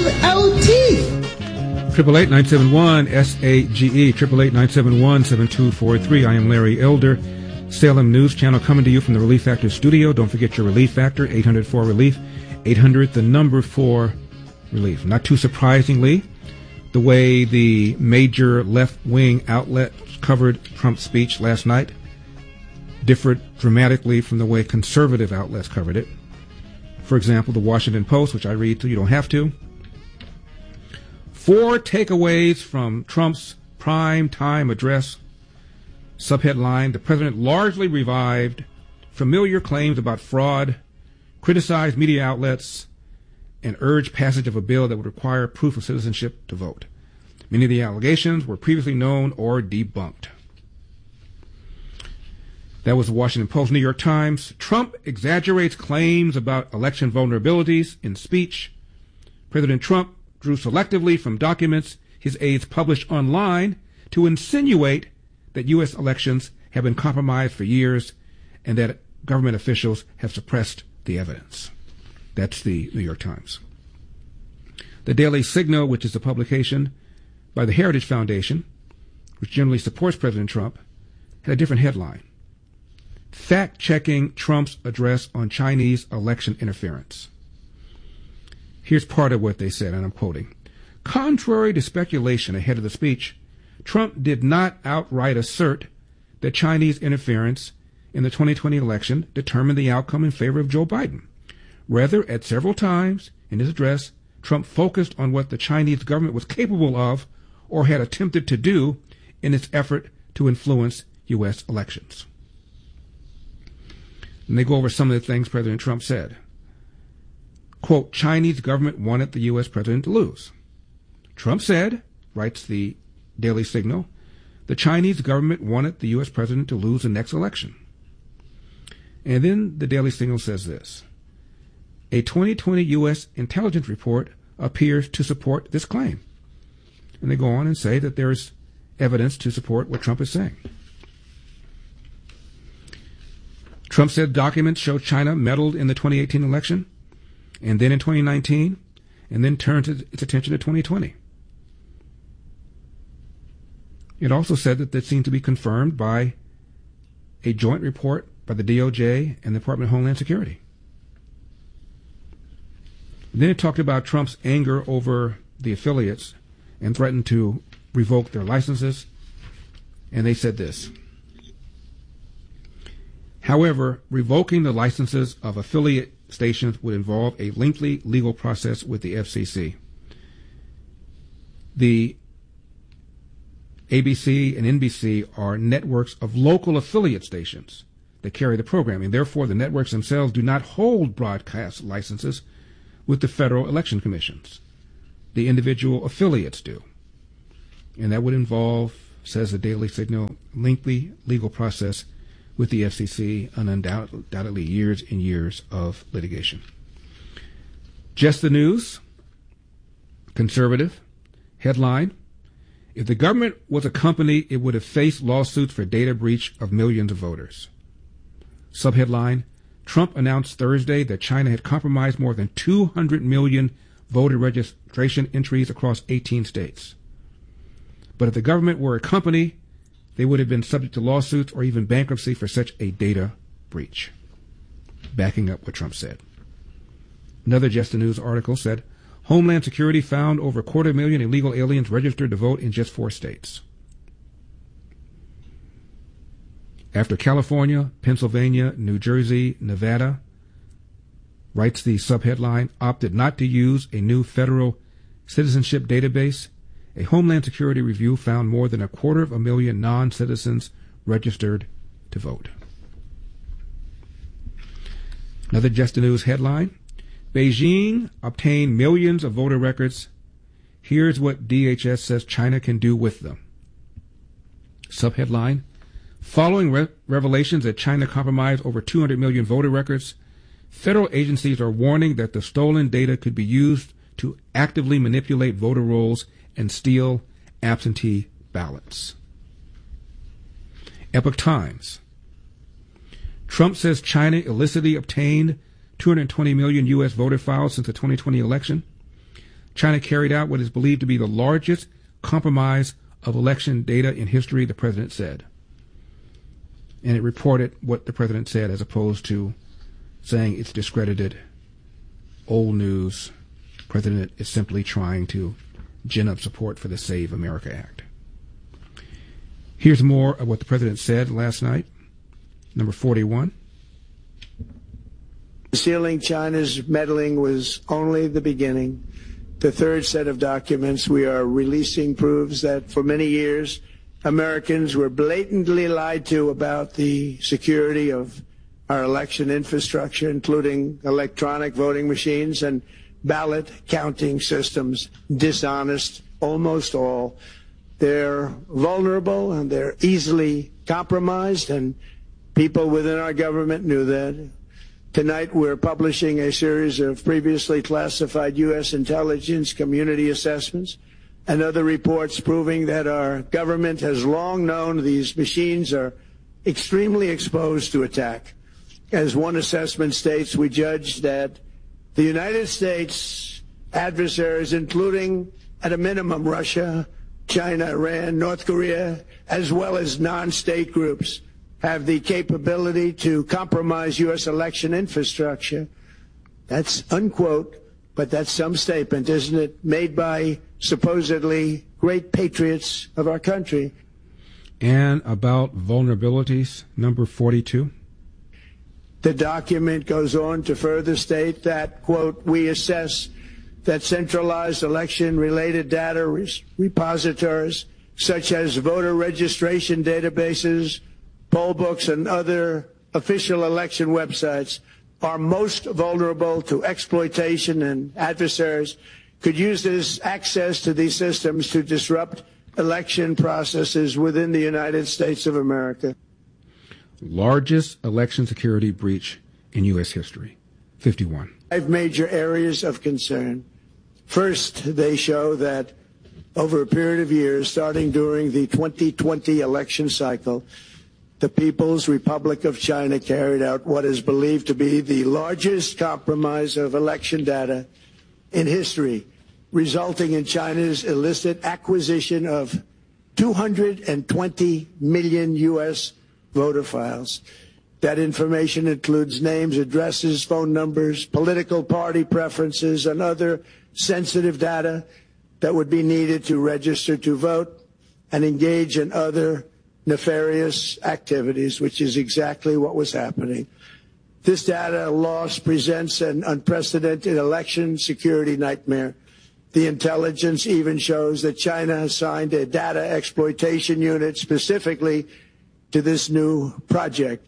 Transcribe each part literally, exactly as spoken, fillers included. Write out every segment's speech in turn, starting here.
L T. Triple eight nine seven one S A G E. Triple eight nine seven one seven two four three. I am Larry Elder. Salem News Channel coming to you from the Relief Factor studio. Don't forget your Relief Factor, eight hundred four relief, eight hundred the number four relief. Not too surprisingly, the way the major left-wing outlets covered Trump's speech last night differed dramatically from the way conservative outlets covered it. For example, the Washington Post, which I read so you don't have to. Four takeaways from Trump's prime time address. Subheadline, the president largely revived familiar claims about fraud, criticized media outlets, and urged passage of a bill that would require proof of citizenship to vote. Many of the allegations were previously known or debunked. That was the Washington Post. New York Times, Trump exaggerates claims about election vulnerabilities in speech. President Trump drew selectively from documents his aides published online to insinuate that U S elections have been compromised for years and that government officials have suppressed the evidence. That's the New York Times. The Daily Signal, which is a publication by the Heritage Foundation, which generally supports President Trump, had a different headline. Fact-checking Trump's address on Chinese election interference. Here's part of what they said, and I'm quoting. Contrary to speculation ahead of the speech, Trump did not outright assert that Chinese interference in the twenty twenty election determined the outcome in favor of Joe Biden. Rather, at several times in his address, Trump focused on what the Chinese government was capable of or had attempted to do in its effort to influence U S elections. And they go over some of the things President Trump said. Quote, Chinese government wanted the U S president to lose. Trump said, writes the Daily Signal, the Chinese government wanted the U S president to lose the next election. And then the Daily Signal says this. A twenty twenty U S intelligence report appears to support this claim. And they go on and say that there's evidence to support what Trump is saying. Trump said documents show China meddled in the twenty eighteen election, and then in twenty nineteen, and then turned its attention to twenty twenty. It also said that that seemed to be confirmed by a joint report by the D O J and the Department of Homeland Security. Then it talked about Trump's anger over the affiliates and threatened to revoke their licenses, and they said this. However, revoking the licenses of affiliate stations would involve a lengthy legal process with the F C C. The A B C and N B C are networks of local affiliate stations that carry the programming. Therefore, the networks themselves do not hold broadcast licenses with the federal election commissions. The individual affiliates do. And that would involve, says the Daily Signal, lengthy legal process with the F C C and undoubtedly years and years of litigation. Just the News, conservative, headline, if the government was a company, it would have faced lawsuits for data breach of millions of voters. Subheadline, Trump announced Thursday that China had compromised more than two hundred million voter registration entries across eighteen states. But if the government were a company, they would have been subject to lawsuits or even bankruptcy for such a data breach. Backing up what Trump said. Another Just the News article said, Homeland Security found over a quarter million illegal aliens registered to vote in just four states. After California, Pennsylvania, New Jersey, Nevada, writes the subheadline, opted not to use a new federal citizenship database, a Homeland Security review found more than a quarter of a million non-citizens registered to vote. Another Just the News headline, Beijing obtained millions of voter records. Here's what D H S says China can do with them. Subheadline, following re- revelations that China compromised over two hundred million voter records, federal agencies are warning that the stolen data could be used to actively manipulate voter rolls and steal absentee ballots. Epoch Times. Trump says China illicitly obtained two hundred twenty million U S voter files since the twenty twenty election. China carried out what is believed to be the largest compromise of election data in history, the president said. And it reported what the president said as opposed to saying it's discredited, old news. The president is simply trying to gin up support for the Save America Act. Here's more of what the president said last night. Number forty-one. Concealing China's meddling was only the beginning. The third set of documents we are releasing proves that for many years, Americans were blatantly lied to about the security of our election infrastructure, including electronic voting machines and ballot counting systems. Dishonest, almost all. They're vulnerable and they're easily compromised, and people within our government knew that. Tonight, we're publishing a series of previously classified U S intelligence community assessments and other reports proving that our government has long known these machines are extremely exposed to attack. As one assessment states, we judge that the United States adversaries, including at a minimum Russia, China, Iran, North Korea, as well as non-state groups, have the capability to compromise U S election infrastructure. That's unquote, but that's some statement, isn't it, made by supposedly great patriots of our country. And about vulnerabilities, number forty-two. The document goes on to further state that, quote, we assess that centralized election-related data repositories, such as voter registration databases, poll books, and other official election websites, are most vulnerable to exploitation, and adversaries could use this access to these systems to disrupt election processes within the United States of America. Largest election security breach in U S history. fifty-one. Five major areas of concern. First, they show that over a period of years, starting during the twenty twenty election cycle, the People's Republic of China carried out what is believed to be the largest compromise of election data in history, resulting in China's illicit acquisition of two hundred twenty million U S voter files. That information includes names, addresses, phone numbers, political party preferences, and other sensitive data that would be needed to register to vote and engage in other nefarious activities, which is exactly what was happening. This data loss presents an unprecedented election security nightmare. The intelligence even shows that China has signed a data exploitation unit specifically to this new project.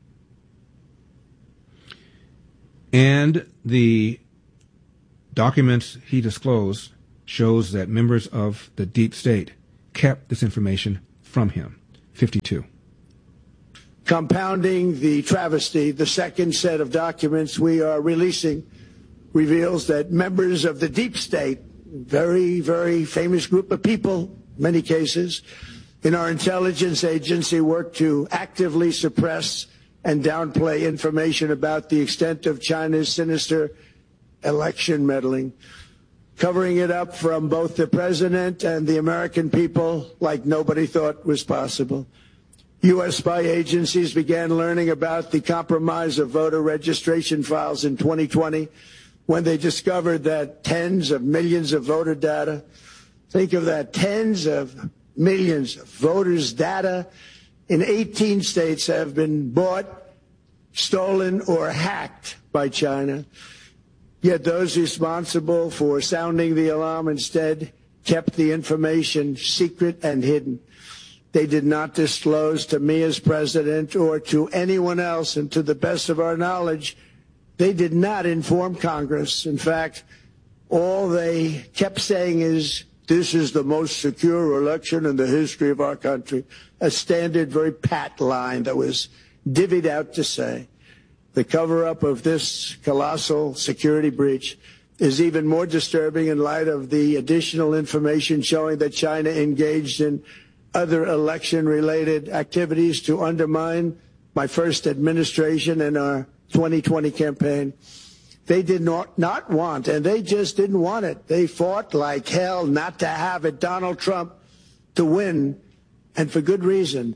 And the documents he disclosed shows that members of the deep state kept this information from him. fifty-two. Compounding the travesty, the second set of documents we are releasing reveals that members of the deep state, very, very famous group of people, many cases, in our intelligence agency work to actively suppress and downplay information about the extent of China's sinister election meddling, covering it up from both the president and the American people like nobody thought was possible. U S spy agencies began learning about the compromise of voter registration files in twenty twenty when they discovered that tens of millions of voter data, think of that, tens of millions of voters' data in eighteen states have been bought, stolen, or hacked by China. Yet those responsible for sounding the alarm instead kept the information secret and hidden. They did not disclose to me as president or to anyone else, and to the best of our knowledge, they did not inform Congress. In fact, all they kept saying is, this is the most secure election in the history of our country, a standard, very pat line that was divvied out to say. The cover-up of this colossal security breach is even more disturbing in light of the additional information showing that China engaged in other election-related activities to undermine my first administration and our twenty twenty campaign. they did not, not want, and they just didn't want it. They fought like hell not to have it, Donald Trump, to win, and for good reason.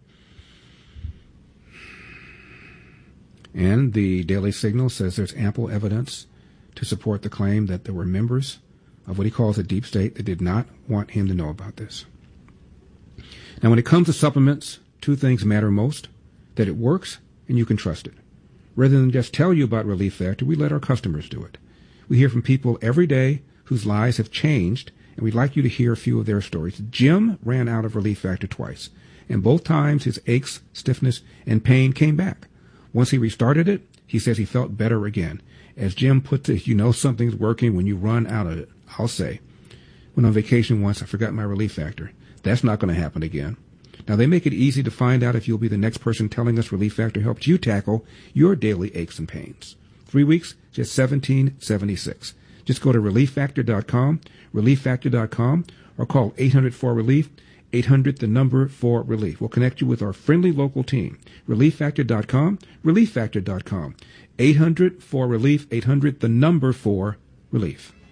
And the Daily Signal says there's ample evidence to support the claim that there were members of what he calls a deep state that did not want him to know about this. Now, when it comes to supplements, two things matter most: that it works and you can trust it. Rather than just tell you about Relief Factor, we let our customers do it. We hear from people every day whose lives have changed, and we'd like you to hear a few of their stories. Jim ran out of Relief Factor twice, and both times his aches, stiffness, and pain came back. Once he restarted it, he says he felt better again. As Jim puts it, you know something's working when you run out of it. I'll say, went on vacation once, I forgot my Relief Factor. That's not going to happen again. Now, they make it easy to find out if you'll be the next person telling us Relief Factor helped you tackle your daily aches and pains. Three weeks, just seventeen seventy-six. Just go to relief factor dot com, relief factor dot com, or call eight hundred four relief, eight hundred the number four relief. We'll connect you with our friendly local team. relief factor dot com, relief factor dot com, eight hundred four relief, eight hundred the number four relief.